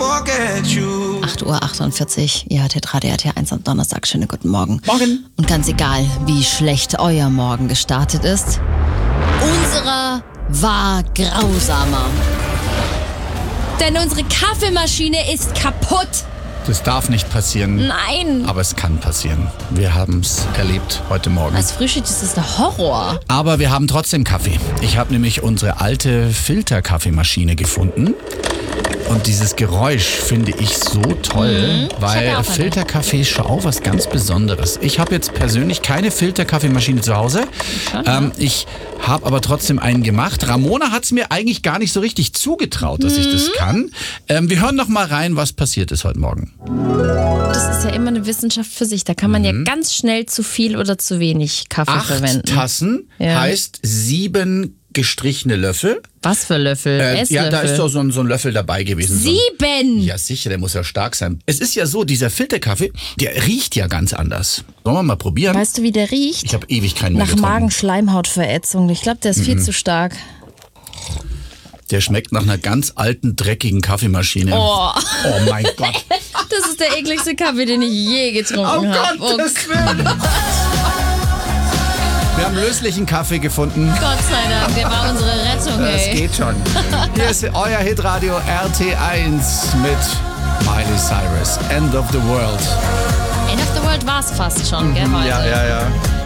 forget you. 8:48 Uhr, ihr hört Radio RT1 am Donnerstag. Schönen guten Morgen. Morgen. Und ganz egal, wie schlecht euer Morgen gestartet ist, unserer war grausamer. Denn unsere Kaffeemaschine ist kaputt. Das darf nicht passieren. Nein. Aber es kann passieren. Wir haben es erlebt heute Morgen. Als Frühstück ist das der Horror. Aber wir haben trotzdem Kaffee. Ich habe nämlich unsere alte Filterkaffeemaschine gefunden. Und dieses Geräusch finde ich so toll, weil Filterkaffee ist schon auch was ganz Besonderes. Ich habe jetzt persönlich keine Filterkaffeemaschine zu Hause. Ich habe aber trotzdem einen gemacht. Ramona hat es mir eigentlich gar nicht so richtig zugetraut, dass ich das kann. Wir hören noch mal rein, was passiert ist heute Morgen. Das ist ja immer eine Wissenschaft für sich. Da kann man ja ganz schnell zu viel oder zu wenig Kaffee 8 verwenden. Tassen heißt 7 gestrichene Löffel. Was für Löffel? Esslöffel? Ja, da ist doch so ein Löffel dabei gewesen. 7! Ja, sicher, der muss ja stark sein. Es ist ja so, dieser Filterkaffee, der riecht ja ganz anders. Sollen wir mal probieren? Weißt du, wie der riecht? Ich habe ewig keinen mehr Nach getrunken. Magenschleimhautverätzung. Ich glaube, der ist viel zu stark. Der schmeckt nach einer ganz alten, dreckigen Kaffeemaschine. Oh mein Gott. Das ist der ekligste Kaffee, den ich je getrunken habe. Gottes Willen. Wir haben löslichen Kaffee gefunden. Gott sei Dank, der war unsere Rettung, Das ey. geht schon. Hier ist euer Hitradio RT1 mit Miley Cyrus. End of the World. End of the World war es fast schon, gell, heute? Ja.